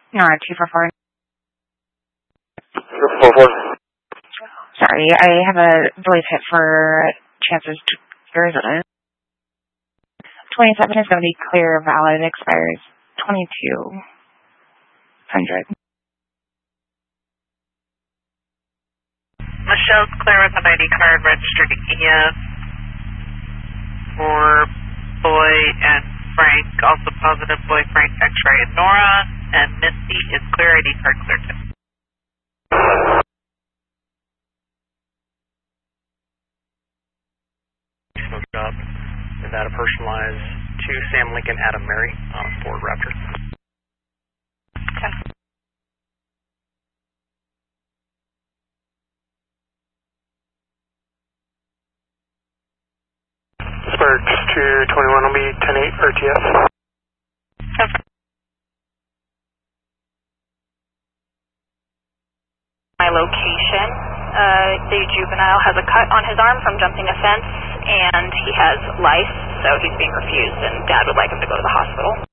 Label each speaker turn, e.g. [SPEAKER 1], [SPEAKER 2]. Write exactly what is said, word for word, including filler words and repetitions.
[SPEAKER 1] No, two four four.
[SPEAKER 2] Four four.
[SPEAKER 1] Sorry, I have a voice hit for Chances, Arizona. twenty-seven is going to be clear, valid, expires twenty-two hundred.
[SPEAKER 3] Michelle's clear with an I D card registered to E S for Boy and Frank, also positive Boy, Frank, X-ray, and Nora, and Misty is clear, I D card clear too.
[SPEAKER 4] Smoke job, Nevada personalized to Sam Lincoln, Adam Mary on a Ford Raptor.
[SPEAKER 3] ten.
[SPEAKER 2] Spark two twenty-one will be ten eight R T S.
[SPEAKER 3] Okay. My location, uh, the juvenile has a cut on his arm from jumping a fence, and he has lice, so he's being refused, and Dad would like him to go to the hospital.